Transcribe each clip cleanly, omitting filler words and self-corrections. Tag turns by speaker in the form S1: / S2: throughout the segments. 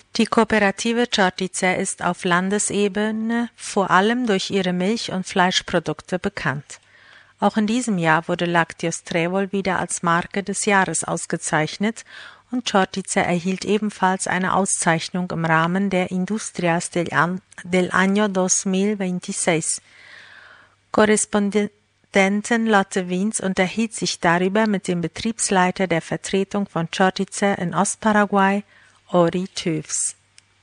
S1: Die Kooperative Chortice ist auf Landesebene vor allem durch ihre Milch- und Fleischprodukte bekannt. Auch in diesem Jahr wurde Lácteos Trébol wieder als Marke des Jahres ausgezeichnet und Chortice erhielt ebenfalls eine Auszeichnung im Rahmen der Industrias del Año 2026. Korrespondentin Lotte Wiens unterhielt sich darüber mit dem Betriebsleiter der Vertretung von Chortice in Ostparaguay, Ori Töfs.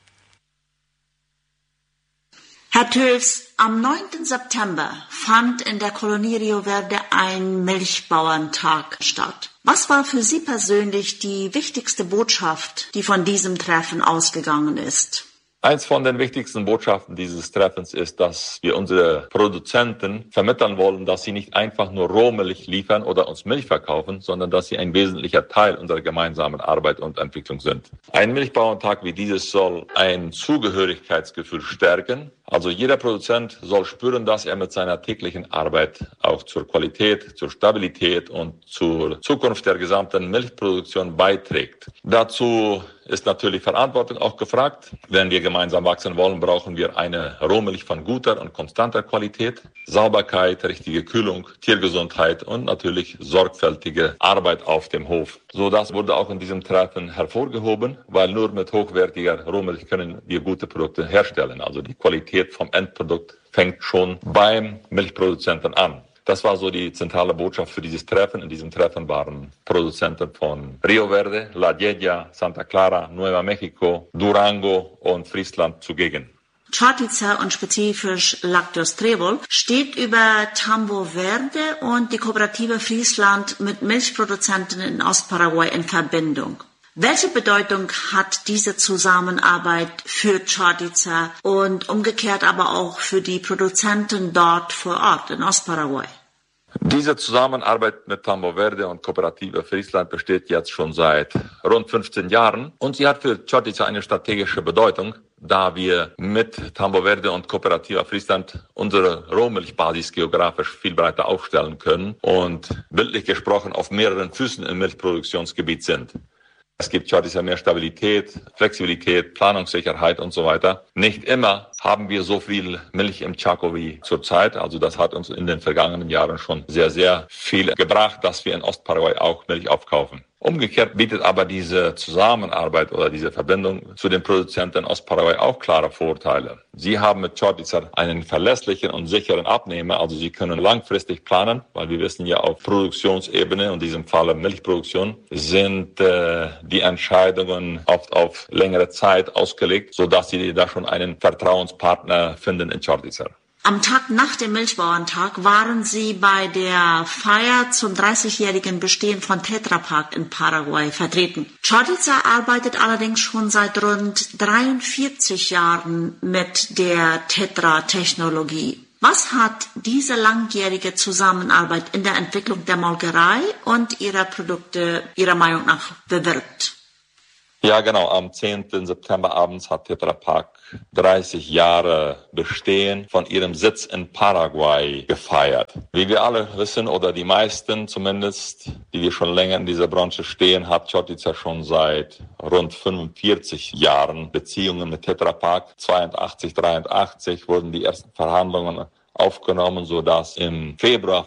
S2: Herr Töfs, am 9. September fand in der Kolonie Rio Verde ein Milchbauerntag statt. Was war für Sie persönlich die wichtigste Botschaft, die von diesem Treffen ausgegangen ist?
S3: Eins von den wichtigsten Botschaften dieses Treffens ist, dass wir unsere Produzenten vermitteln wollen, dass sie nicht einfach nur Rohmilch liefern oder uns Milch verkaufen, sondern dass sie ein wesentlicher Teil unserer gemeinsamen Arbeit und Entwicklung sind. Ein Milchbauerntag wie dieses soll ein Zugehörigkeitsgefühl stärken. Also jeder Produzent soll spüren, dass er mit seiner täglichen Arbeit auch zur Qualität, zur Stabilität und zur Zukunft der gesamten Milchproduktion beiträgt. Dazu ist natürlich Verantwortung auch gefragt. Wenn wir gemeinsam wachsen wollen, brauchen wir eine Rohmilch von guter und konstanter Qualität, Sauberkeit, richtige Kühlung, Tiergesundheit und natürlich sorgfältige Arbeit auf dem Hof. So, das wurde auch in diesem Treffen hervorgehoben, weil nur mit hochwertiger Rohmilch können wir gute Produkte herstellen. Also die Qualität vom Endprodukt fängt schon beim Milchproduzenten an. Das war so die zentrale Botschaft für dieses Treffen. In diesem Treffen waren Produzenten von Rio Verde, La Lleya, Santa Clara, Nueva Mexico, Durango und Friesland zugegen.
S2: Chortice und spezifisch Lácteos Trébol steht über Tambo Verde und die Kooperative Friesland mit Milchproduzenten in Ostparaguay in Verbindung. Welche Bedeutung hat diese Zusammenarbeit für Chortice und umgekehrt aber auch für die Produzenten dort vor Ort in Ostparaguay?
S3: Diese Zusammenarbeit mit Tambo Verde und Kooperative Friesland besteht jetzt schon seit rund 15 Jahren und sie hat für Chortice eine strategische Bedeutung, da wir mit Tambo Verde und Kooperative Friesland unsere Rohmilchbasis geografisch viel breiter aufstellen können und bildlich gesprochen auf mehreren Füßen im Milchproduktionsgebiet sind. Es gibt Chortice mehr Stabilität, Flexibilität, Planungssicherheit und so weiter. Nicht immer haben wir so viel Milch im Chaco wie zurzeit. Also das hat uns in den vergangenen Jahren schon sehr, sehr viel gebracht, dass wir in Ostparaguay auch Milch aufkaufen. Umgekehrt bietet aber diese Zusammenarbeit oder diese Verbindung zu den Produzenten in Ostparaguay auch klare Vorteile. Sie haben mit Chortice einen verlässlichen und sicheren Abnehmer, also sie können langfristig planen, weil wir wissen ja auf Produktionsebene, in diesem Falle Milchproduktion, sind die Entscheidungen oft auf längere Zeit ausgelegt, sodass sie da schon einen Vertrauenspartner finden in Chortice.
S2: Am Tag nach dem Milchbauerntag waren Sie bei der Feier zum 30-jährigen Bestehen von Tetra Pak in Paraguay vertreten. Chortice arbeitet allerdings schon seit rund 43 Jahren mit der Tetra-Technologie. Was hat diese langjährige Zusammenarbeit in der Entwicklung der Molkerei und ihrer Produkte Ihrer Meinung nach bewirkt?
S3: Ja, genau. Am 10. September abends hat Tetra Pak 30 Jahre Bestehen von ihrem Sitz in Paraguay gefeiert. Wie wir alle wissen, oder die meisten zumindest, die wir schon länger in dieser Branche stehen, hat Chortice schon seit rund 45 Jahren Beziehungen mit Tetra Pak. 82, 83 wurden die ersten Verhandlungen aufgenommen, sodass im Februar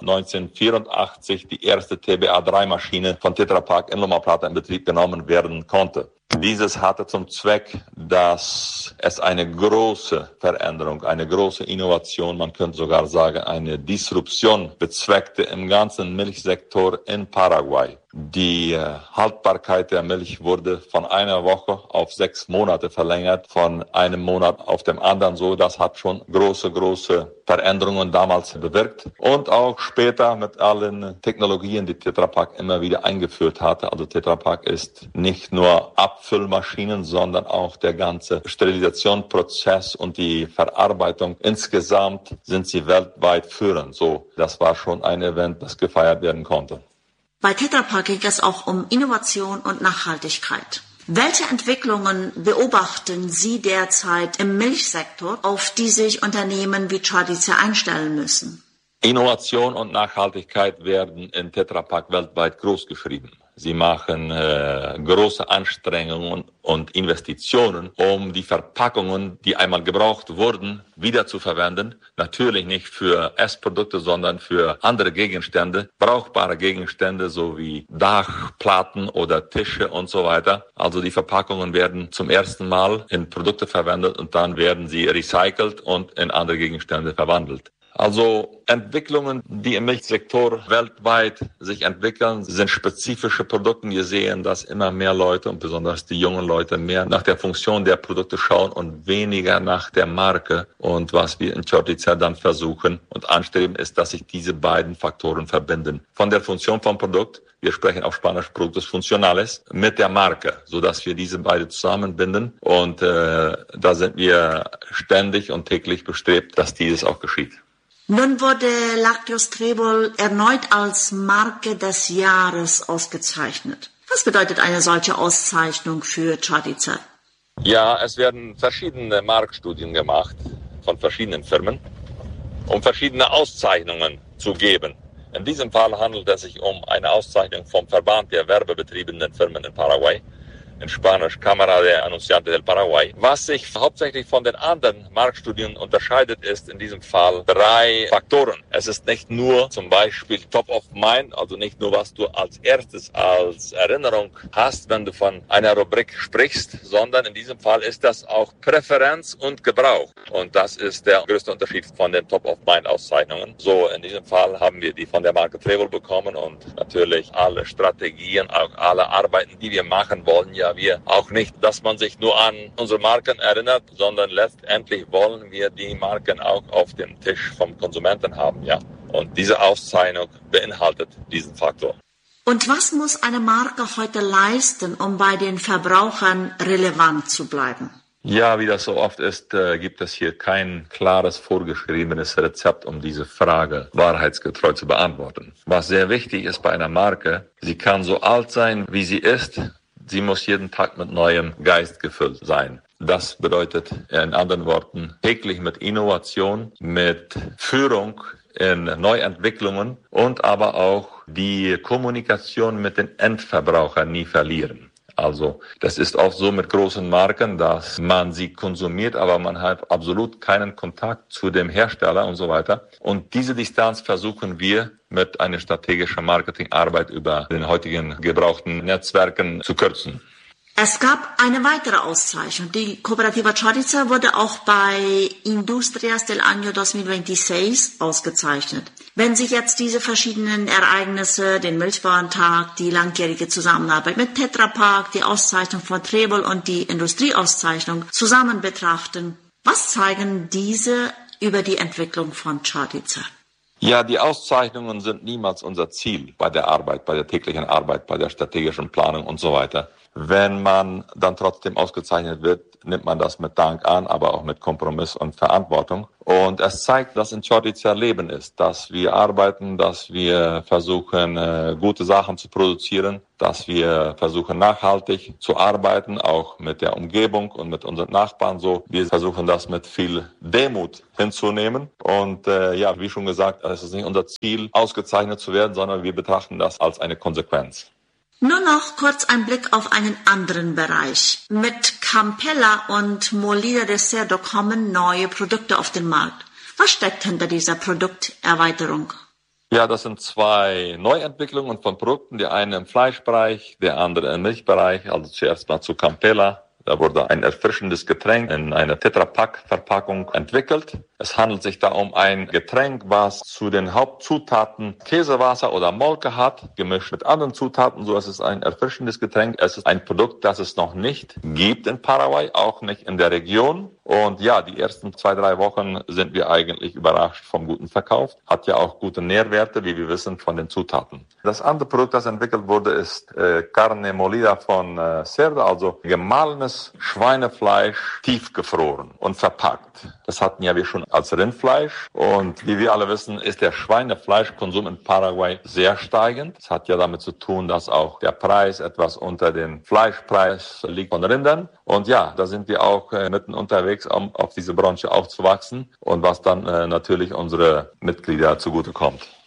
S3: 1984 die erste TBA-3-Maschine von Tetra Pak in Loma Plata in Betrieb genommen werden konnte. Dieses hatte zum Zweck, dass es eine große Veränderung, eine große Innovation, man könnte sogar sagen, eine Disruption bezweckte im ganzen Milchsektor in Paraguay. Die Haltbarkeit der Milch wurde von einer Woche auf 6 Monate verlängert, von einem Monat auf dem anderen so. Das hat schon große Veränderungen damals bewirkt. Und auch später mit allen Technologien, die Tetra Pak immer wieder eingeführt hatte. Also Tetra Pak ist nicht nur Abfüllmaschinen, sondern auch der ganze Sterilisationsprozess und die Verarbeitung. Insgesamt sind sie weltweit führend. So, das war schon ein Event, das gefeiert werden konnte.
S2: Bei Tetra Pak ging es auch um Innovation und Nachhaltigkeit. Welche Entwicklungen beobachten Sie derzeit im Milchsektor, auf die sich Unternehmen wie Chortice einstellen müssen?
S3: Innovation und Nachhaltigkeit werden in Tetra Pak weltweit großgeschrieben. Sie machen große Anstrengungen und Investitionen, um die Verpackungen, die einmal gebraucht wurden, wieder zu verwenden. Natürlich nicht für Essprodukte, sondern für andere Gegenstände, brauchbare Gegenstände, so wie Dachplatten oder Tische und so weiter. Also die Verpackungen werden zum ersten Mal in Produkte verwendet und dann werden sie recycelt und in andere Gegenstände verwandelt. Also Entwicklungen, die im Milchsektor weltweit sich entwickeln, sind spezifische Produkte. Wir sehen, dass immer mehr Leute und besonders die jungen Leute mehr nach der Funktion der Produkte schauen und weniger nach der Marke. Und was wir in Chortitza dann versuchen und anstreben, ist, dass sich diese beiden Faktoren verbinden. Von der Funktion vom Produkt, wir sprechen auf Spanisch Productos Funcionales, mit der Marke, sodass wir diese beide zusammenbinden. Und da sind wir ständig und täglich bestrebt, dass dieses auch geschieht.
S2: Nun wurde Lácteos Trébol erneut als Marke des Jahres ausgezeichnet. Was bedeutet eine solche Auszeichnung für Chortitza?
S3: Ja, es werden verschiedene Marktstudien gemacht von verschiedenen Firmen, um verschiedene Auszeichnungen zu geben. In diesem Fall handelt es sich um eine Auszeichnung vom Verband der werbebetriebenen Firmen in Paraguay, in Spanisch Cámara de Anunciantes del Paraguay. Was sich hauptsächlich von den anderen Marktstudien unterscheidet, ist in diesem Fall 3 Faktoren. Es ist nicht nur zum Beispiel Top of Mind, also nicht nur, was du als erstes als Erinnerung hast, wenn du von einer Rubrik sprichst, sondern in diesem Fall ist das auch Präferenz und Gebrauch. Und das ist der größte Unterschied von den Top of Mind Auszeichnungen. So, in diesem Fall haben wir die von der Marke Trébol bekommen und natürlich alle Strategien, auch alle Arbeiten, die wir machen wollen, ja, wir auch nicht, dass man sich nur an unsere Marken erinnert, sondern letztendlich wollen wir die Marken auch auf dem Tisch vom Konsumenten haben, ja. Und diese Auszeichnung beinhaltet diesen Faktor.
S2: Und was muss eine Marke heute leisten, um bei den Verbrauchern relevant zu bleiben?
S3: Ja, wie das so oft ist, gibt es hier kein klares vorgeschriebenes Rezept, um diese Frage wahrheitsgetreu zu beantworten. Was sehr wichtig ist bei einer Marke, sie kann so alt sein, wie sie ist. Sie muss jeden Tag mit neuem Geist gefüllt sein. Das bedeutet in anderen Worten täglich mit Innovation, mit Führung in Neuentwicklungen und aber auch die Kommunikation mit den Endverbrauchern nie verlieren. Also das ist oft so mit großen Marken, dass man sie konsumiert, aber man hat absolut keinen Kontakt zu dem Hersteller und so weiter. Und diese Distanz versuchen wir mit einer strategischen Marketingarbeit über den heutigen gebrauchten Netzwerken zu kürzen.
S2: Es gab eine weitere Auszeichnung. Die Cooperativa Chortitza wurde auch bei Industrias del Año 2026 ausgezeichnet. Wenn sich jetzt diese verschiedenen Ereignisse, den Milchbauerntag, die langjährige Zusammenarbeit mit Tetra Pak, die Auszeichnung von Trébol und die Industrieauszeichnung zusammen betrachten, was zeigen diese über die Entwicklung von Chortitza?
S3: Ja, die Auszeichnungen sind niemals unser Ziel bei der Arbeit, bei der täglichen Arbeit, bei der strategischen Planung und so weiter. Wenn man dann trotzdem ausgezeichnet wird, nimmt man das mit Dank an, aber auch mit Kompromiss und Verantwortung. Und es zeigt, dass in Chortitza Leben ist, dass wir arbeiten, dass wir versuchen, gute Sachen zu produzieren, dass wir versuchen, nachhaltig zu arbeiten, auch mit der Umgebung und mit unseren Nachbarn so. Wir versuchen das mit viel Demut hinzunehmen. Und ja, wie schon gesagt, es ist nicht unser Ziel, ausgezeichnet zu werden, sondern wir betrachten das als eine Konsequenz.
S2: Nur noch kurz ein Blick auf einen anderen Bereich. Mit Campella und Molida de Cerdo kommen neue Produkte auf den Markt. Was steckt hinter dieser Produkterweiterung?
S3: Ja, das sind 2 Neuentwicklungen von Produkten. Die eine im Fleischbereich, der andere im Milchbereich. Also zuerst mal zu Campella. Da wurde ein erfrischendes Getränk in einer Tetra Pak Verpackung entwickelt. Es handelt sich da um ein Getränk, was zu den Hauptzutaten Käsewasser oder Molke hat, gemischt mit anderen Zutaten. So ist es ein erfrischendes Getränk. Es ist ein Produkt, das es noch nicht gibt in Paraguay, auch nicht in der Region. Und ja, die ersten 2-3 Wochen sind wir eigentlich überrascht vom guten Verkauf. Hat ja auch gute Nährwerte, wie wir wissen, von den Zutaten. Das andere Produkt, das entwickelt wurde, ist Carne Molida von Cerdo, also gemahlenes Schweinefleisch, tiefgefroren und verpackt. Das hatten ja wir schon als Rindfleisch. Und wie wir alle wissen, ist der Schweinefleischkonsum in Paraguay sehr steigend. Das hat ja damit zu tun, dass auch der Preis etwas unter dem Fleischpreis liegt von Rindern. Und ja, da sind wir auch mitten unterwegs, um auf diese Branche aufzuwachsen und was dann natürlich unsere Mitglieder zugutekommt.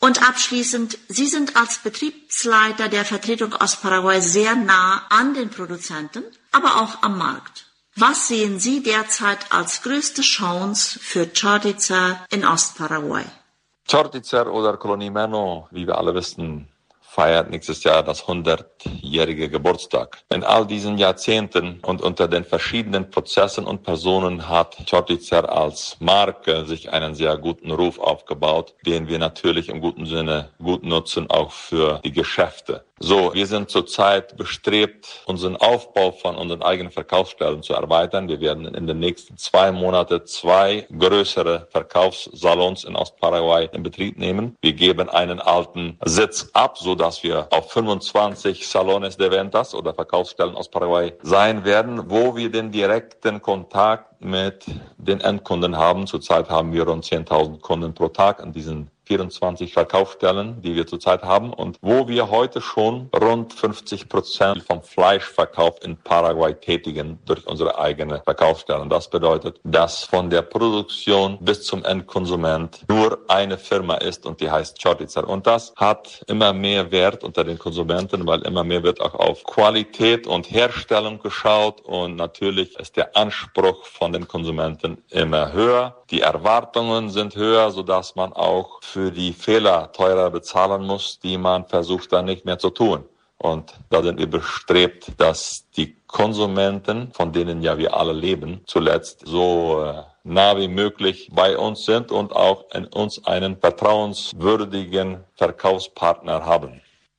S2: Und abschließend, Sie sind als Betriebsleiter der Vertretung aus Paraguay sehr nah an den Produzenten, aber auch am Markt. Was sehen Sie derzeit als größte Chance für Chortitzer in Ostparaguay?
S3: Chortitzer oder Clonimeno, wie wir alle wissen, feiert nächstes Jahr das 100-jährige Geburtstag. In all diesen Jahrzehnten und unter den verschiedenen Prozessen und Personen hat Chortitzer als Marke sich einen sehr guten Ruf aufgebaut, den wir natürlich im guten Sinne gut nutzen, auch für die Geschäfte. So, wir sind zurzeit bestrebt, unseren Aufbau von unseren eigenen Verkaufsstellen zu erweitern. Wir werden in den nächsten 2 Monaten 2 größere Verkaufssalons in Ostparaguay in Betrieb nehmen. Wir geben einen alten Sitz ab, sodass wir auf 25 Salones de Ventas oder Verkaufsstellen aus Paraguay sein werden, wo wir den direkten Kontakt mit den Endkunden haben. Zurzeit haben wir rund 10.000 Kunden pro Tag an diesen 24 Verkaufsstellen, die wir zurzeit haben und wo wir heute schon rund 50% vom Fleischverkauf in Paraguay tätigen durch unsere eigene Verkaufsstellen. Das bedeutet, dass von der Produktion bis zum Endkonsument nur eine Firma ist und die heißt Chortitzer. Und das hat immer mehr Wert unter den Konsumenten, weil immer mehr wird auch auf Qualität und Herstellung geschaut und natürlich ist der Anspruch von den Konsumenten immer höher. Die Erwartungen sind höher, sodass man auch für die Fehler teurer bezahlen muss, die man versucht dann nicht mehr zu tun. Und da sind wir bestrebt, dass die Konsumenten, von denen ja wir alle leben, zuletzt so nah wie möglich bei uns sind und auch in uns einen vertrauenswürdigen Verkaufspartner haben.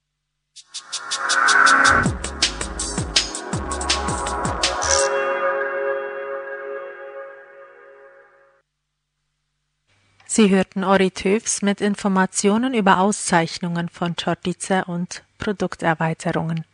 S1: Sie hörten Ori Töfs mit Informationen über Auszeichnungen von Chortitzer und Produkterweiterungen.